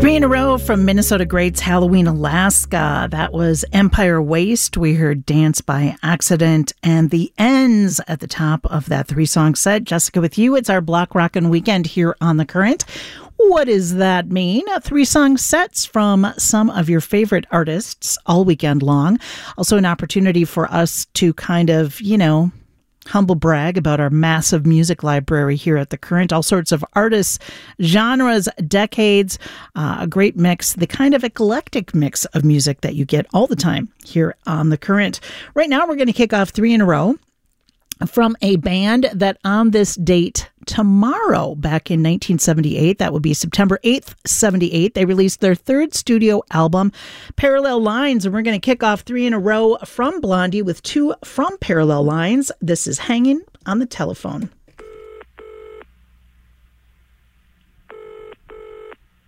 Three in a row from Minnesota greats Halloween, Alaska. That was Empire Waste. We heard Dance by Accident and The Ends at the top of that three-song set. Jessica with you. It's our Block Rockin' Weekend here on The Current. What does that mean? Three-song sets from some of your favorite artists all weekend long. Also an opportunity for us to kind of, humble brag about our massive music library here at The Current. All sorts of artists, genres, decades, a great mix, the kind of eclectic mix of music that you get all the time here on The Current. Right now, we're going to kick off three in a row from a band that on this date tomorrow, back in 1978, that would be September 8th, 78, they released their third studio album, Parallel Lines, and we're going to kick off three in a row from Blondie with two from Parallel Lines. This is Hanging on the Telephone.